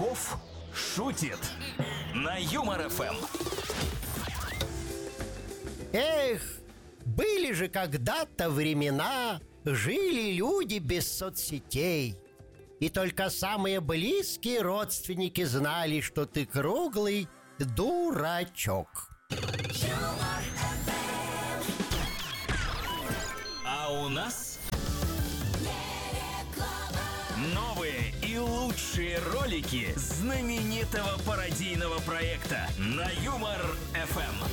Казаков шутит на Юмор ФМ. Эх, были же когда-то времена, жили люди без соцсетей. И только самые близкие родственники знали, что ты круглый дурачок. А у нас новые и лучшие ролики знаменитого пародийного проекта на Юмор ФМ.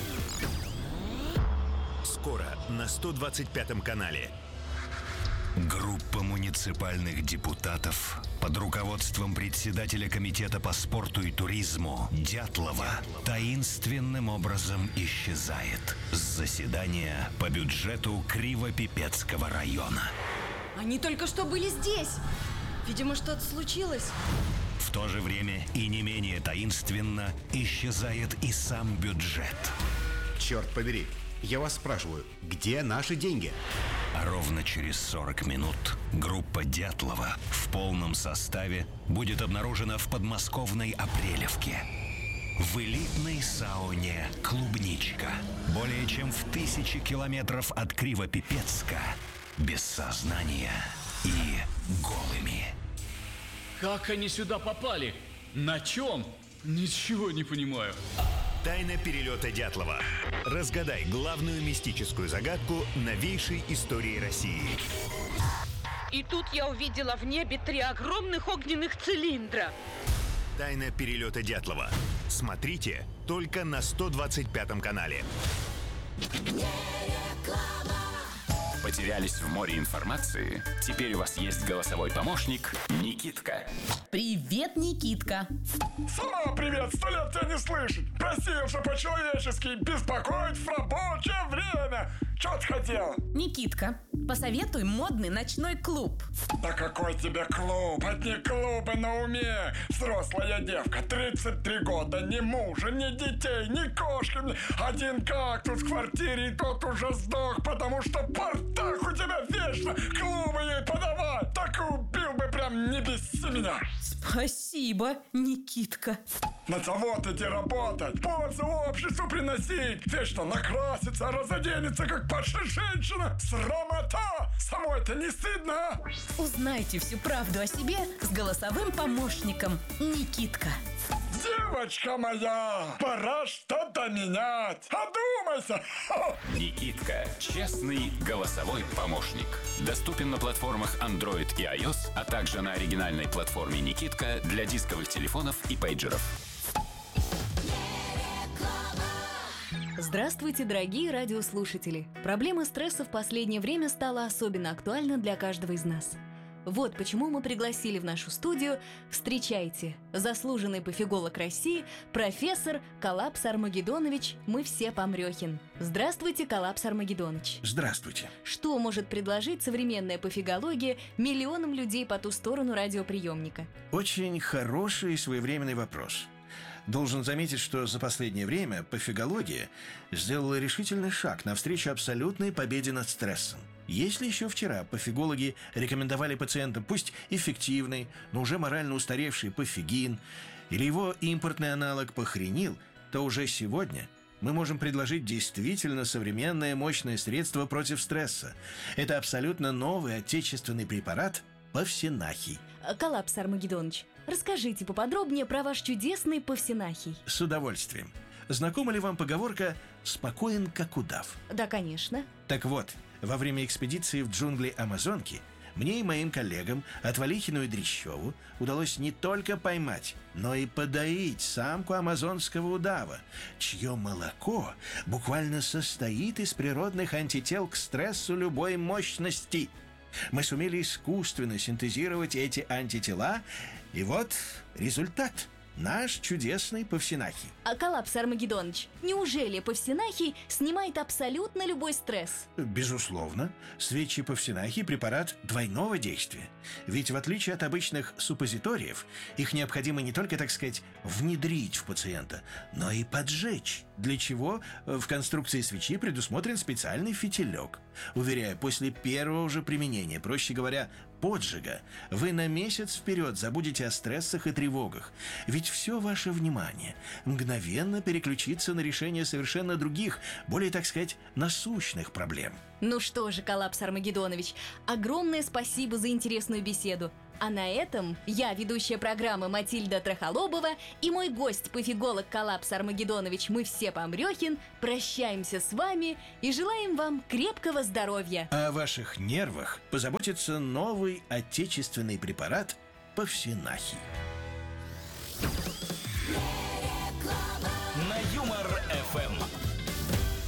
Скоро на 125-м канале. Группа муниципальных депутатов под руководством председателя комитета по спорту и туризму Дятлова таинственным образом исчезает с заседания по бюджету Кривопипецкого района. Они только что были здесь. Видимо, что-то случилось. В то же время и не менее таинственно исчезает и сам бюджет. Черт побери, я вас спрашиваю, где наши деньги? А ровно через 40 минут группа Дятлова в полном составе будет обнаружена в подмосковной Апрелевке. В элитной сауне «Клубничка». Более чем в 1000 километров от Кривопипецка. Без сознания и голыми. Как они сюда попали? На чем? Ничего не понимаю. Тайна перелета Дятлова. Разгадай главную мистическую загадку новейшей истории России. И тут я увидела в небе 3 огромных огненных цилиндра. Тайна перелета Дятлова. Смотрите только на 125-м канале. Потерялись в море информации? Теперь у вас есть голосовой помощник Никитка. Привет, Никитка. Сама привет, 100 лет тебя не слышит. Прости, что по-человечески беспокоить в рабочее время. Чё ты хотел? Никитка, посоветуй модный ночной клуб. Да какой тебе клуб? Одни клубы на уме. Взрослая девка, 33 года, ни мужа, ни детей, ни кошки. Один кактус в квартире, и тот уже сдох, потому что портах у тебя вечно. Клубы ей подавай, так и убил бы прям, не беси меня. Спасибо, Никитка. На завод иди работать, пользу обществу приносить. Вечно накраситься, разоденется, как падшая женщина. Срамота! Самой-то не стыдно, а? Узнайте всю правду о себе с голосовым помощником Никитка. Девочка моя, пора что-то менять. Одумайся! Никитка. Честный голосовой помощник. Доступен на платформах Android и iOS, а также на оригинальной платформе Никитка для дисковых телефонов и пейджеров. Здравствуйте, дорогие радиослушатели! Проблема стресса в последнее время стала особенно актуальна для каждого из нас. Вот почему мы пригласили в нашу студию, встречайте, заслуженный пофиголог России, профессор Калапс Армагеддонович «Мы все помрехин». Здравствуйте, Калапс Армагеддонович. Здравствуйте. Что может предложить современная пофигология миллионам людей по ту сторону радиоприемника? Очень хороший и своевременный вопрос. Должен заметить, что за последнее время пофигология сделала решительный шаг навстречу абсолютной победе над стрессом. Если еще вчера пофигологи рекомендовали пациентам пусть эффективный, но уже морально устаревший пофигин или его импортный аналог похренил, то уже сегодня мы можем предложить действительно современное мощное средство против стресса. Это абсолютно новый отечественный препарат Павсинахий. Калапс Армагеддонович, расскажите поподробнее про ваш чудесный Павсинахий. С удовольствием. Знакома ли вам поговорка «спокоен, как удав»? Да, конечно. Так вот, во время экспедиции в джунгли Амазонки мне и моим коллегам Отвалихину и Дрищеву удалось не только поймать, но и подоить самку амазонского удава, чье молоко буквально состоит из природных антител к стрессу любой мощности. Мы сумели искусственно синтезировать эти антитела, и вот результат. Наш чудесный Павсинахий. А Калапс Армагеддонович, неужели Павсинахий снимает абсолютно любой стресс? Безусловно. Свечи Павсинахий – препарат двойного действия. Ведь в отличие от обычных суппозиториев, их необходимо не только, так сказать, внедрить в пациента, но и поджечь. для чего в конструкции свечи предусмотрен специальный фитилек. Уверяю, после первого же применения, проще говоря, поджига, вы на месяц вперед забудете о стрессах и тревогах. Ведь все ваше внимание мгновенно переключится на решение совершенно других, более, так сказать, насущных проблем. Ну что же, Коллапс Армагеддонович, огромное спасибо за интересную беседу. А на этом я, ведущая программы Матильда Трахолобова, и мой гость, пофиголог Коллапс Армагеддонович, мы все Помрехин, прощаемся с вами и желаем вам крепкого здоровья. О ваших нервах позаботится новый отечественный препарат Повсенахи.